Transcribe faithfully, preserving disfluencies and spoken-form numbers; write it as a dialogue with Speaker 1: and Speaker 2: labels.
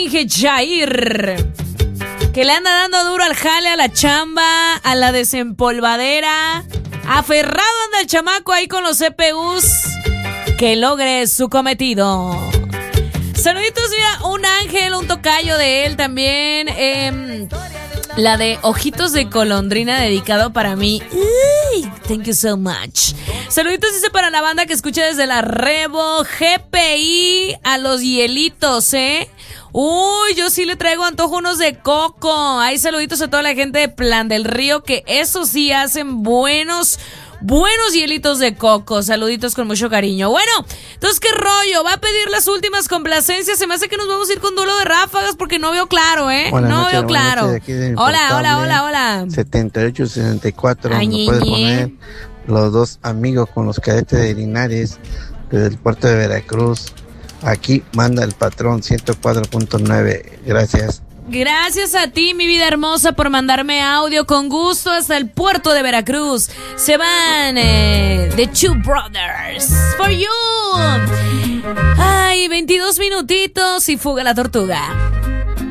Speaker 1: Inge Jair, que le anda dando duro al jale, a la chamba, a la desempolvadera. Aferrado anda el chamaco ahí con los C P Us. Que logre su cometido. Saluditos, mira, un ángel, un tocayo de él también. Eh, la de Ojitos de Golondrina, dedicado para mí. Uy, thank you so much. Saluditos, dice, para la banda que escucha desde la Rebo, G P I, a los hielitos, ¿eh? Uy, yo sí le traigo antojo unos de coco. Hay saluditos a toda la gente de Plan del Río, que eso sí hacen buenos... Buenos hielitos de coco, saluditos con mucho cariño. Bueno, entonces, ¿qué rollo? ¿Va a pedir las últimas complacencias? Se me hace que nos vamos a ir con duelo de ráfagas porque no veo claro, ¿eh?
Speaker 2: Buenas
Speaker 1: no
Speaker 2: noches,
Speaker 1: veo claro. Hola, hola, hola, hola.
Speaker 2: setenta y ocho sesenta y cuatro.
Speaker 1: Ay,
Speaker 2: ¿Me puedes
Speaker 1: ñe, ñe.
Speaker 2: poner los dos amigos con los cadetes de Linares desde el puerto de Veracruz? Aquí manda el patrón ciento cuatro punto nueve. Gracias.
Speaker 1: Gracias a ti, mi vida hermosa, por mandarme audio con gusto hasta el puerto de Veracruz. Se van eh, The Two Brothers for you. Ay, veintidós minutitos y fuga la tortuga.